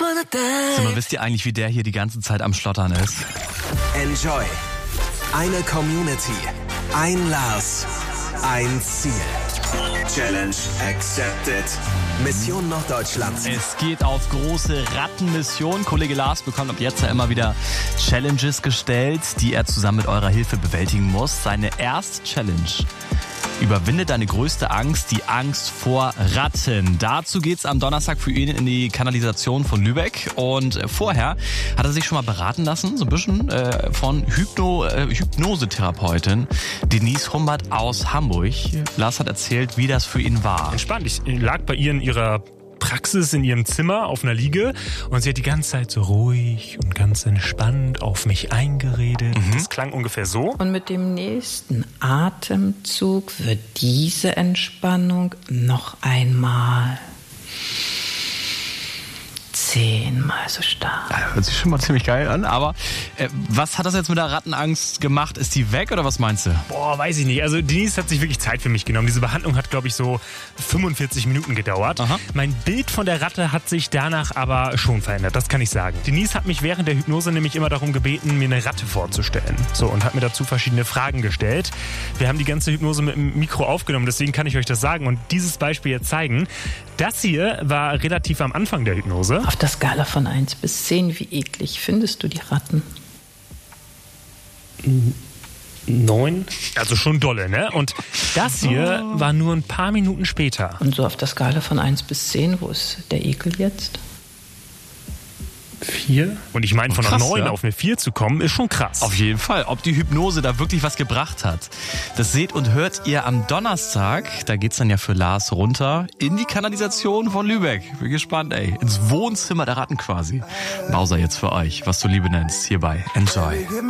Sag mal, wisst ihr eigentlich, wie der hier die ganze Zeit am Schlottern ist? Enjoy. Eine Community. Ein Lars. Ein Ziel. Challenge accepted. Mission Norddeutschland. Es geht auf große Rattenmission. Kollege Lars bekommt ab jetzt ja immer wieder Challenges gestellt, die er zusammen mit eurer Hilfe bewältigen muss. Seine erste Challenge: Überwinde deine größte Angst, die Angst vor Ratten. Dazu geht's am Donnerstag für ihn in die Kanalisation von Lübeck. Und vorher hat er sich schon mal beraten lassen, so ein bisschen von Hypnosetherapeutin Denise Humbert aus Hamburg. Lars hat erzählt, wie das für ihn war. Entspannt. Ich lag bei ihr in ihrer Praxis in ihrem Zimmer auf einer Liege und sie hat die ganze Zeit so ruhig und ganz entspannt auf mich eingeredet. Das klang ungefähr so. Und mit dem nächsten Atemzug wird diese Entspannung noch einmal 10-mal so stark. Ja, hört sich schon mal ziemlich geil an, aber was hat das jetzt mit der Rattenangst gemacht? Ist die weg oder was meinst du? Boah, weiß ich nicht. Also Denise hat sich wirklich Zeit für mich genommen. Diese Behandlung hat, glaube ich, so 45 Minuten gedauert. Aha. Mein Bild von der Ratte hat sich danach aber schon verändert, das kann ich sagen. Denise hat mich während der Hypnose nämlich immer darum gebeten, mir eine Ratte vorzustellen. So, und hat mir dazu verschiedene Fragen gestellt. Wir haben die ganze Hypnose mit dem Mikro aufgenommen, deswegen kann ich euch das sagen und dieses Beispiel jetzt zeigen. Das hier war relativ am Anfang der Hypnose. Auf der Skala von 1 bis 10, wie eklig findest du die Ratten? 9. Also schon dolle, ne? Und das hier war nur ein paar Minuten später. Und so auf der Skala von 1 bis 10, wo ist der Ekel jetzt? 4. Und ich meine, von einer Krass, 9 ja. auf eine 4 zu kommen, ist schon krass. Auf jeden Fall. Ob die Hypnose da wirklich was gebracht hat, das seht und hört ihr am Donnerstag. Da geht's dann ja für Lars runter in die Kanalisation von Lübeck. Bin gespannt, ey. Ins Wohnzimmer der Ratten quasi. Bowser jetzt für euch, was du Liebe nennst, hierbei. Enjoy.